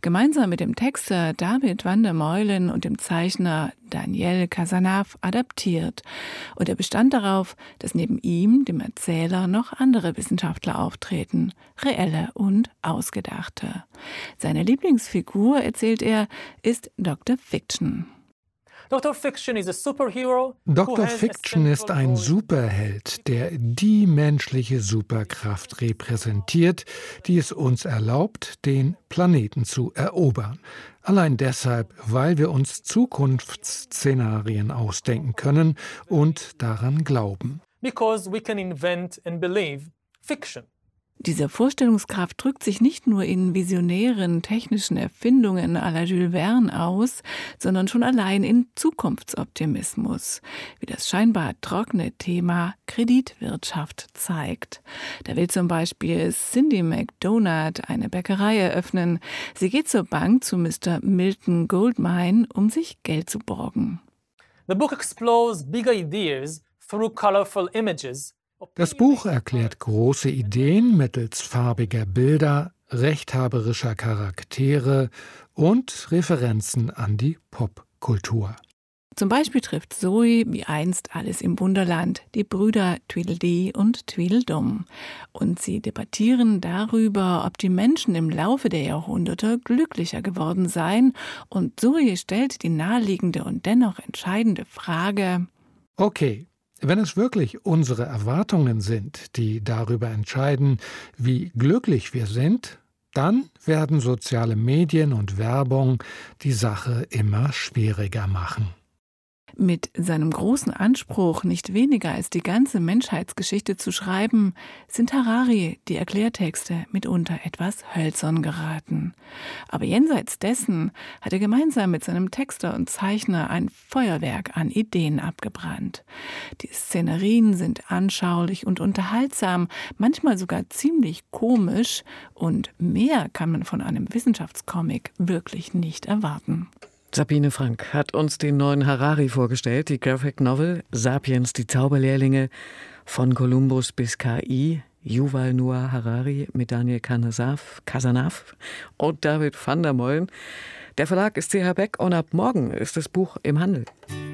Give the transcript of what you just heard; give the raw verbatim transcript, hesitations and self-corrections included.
gemeinsam mit dem Texter David van der Meulen und dem Zeichner Daniel Cazenave adaptiert. Und er bestand darauf, dass neben ihm, dem Erzähler, noch andere Wissenschaftler auftreten, reelle und ausgedachte. Seine Lieblingsfigur, erzählt er, ist Doktor Fiction. Doktor Fiction is a superhero. Doktor Fiction ist ein Superheld, der die menschliche Superkraft repräsentiert, die es uns erlaubt, den Planeten zu erobern. Allein deshalb, weil wir uns Zukunftsszenarien ausdenken können und daran glauben. Because we can invent and believe fiction. Diese Vorstellungskraft drückt sich nicht nur in visionären technischen Erfindungen à la Jules Verne aus, sondern schon allein in Zukunftsoptimismus, wie das scheinbar trockene Thema Kreditwirtschaft zeigt. Da will zum Beispiel Cindy McDonald eine Bäckerei eröffnen. Sie geht zur Bank zu Mister Milton Goldmine, um sich Geld zu borgen. The book explores big ideas through colorful images. Das Buch erklärt große Ideen mittels farbiger Bilder, rechthaberischer Charaktere und Referenzen an die Popkultur. Zum Beispiel trifft Zoe wie einst Alice im Wunderland die Brüder Tweedledee und Tweedledum. Und sie debattieren darüber, ob die Menschen im Laufe der Jahrhunderte glücklicher geworden seien. Und Zoe stellt die naheliegende und dennoch entscheidende Frage: Okay. Wenn es wirklich unsere Erwartungen sind, die darüber entscheiden, wie glücklich wir sind, dann werden soziale Medien und Werbung die Sache immer schwieriger machen. Mit seinem großen Anspruch, nicht weniger als die ganze Menschheitsgeschichte zu schreiben, sind Harari die Erklärtexte mitunter etwas hölzern geraten. Aber jenseits dessen hat er gemeinsam mit seinem Texter und Zeichner ein Feuerwerk an Ideen abgebrannt. Die Szenerien sind anschaulich und unterhaltsam, manchmal sogar ziemlich komisch, und mehr kann man von einem Wissenschaftscomic wirklich nicht erwarten. Sabine Frank hat uns den neuen Harari vorgestellt, die Graphic Novel Sapiens, die Zauberlehrlinge, von Kolumbus bis K I, Yuval Noah Harari mit Daniel Cazenave und David van der Meulen. Der Verlag ist C H Beck und ab morgen ist das Buch im Handel.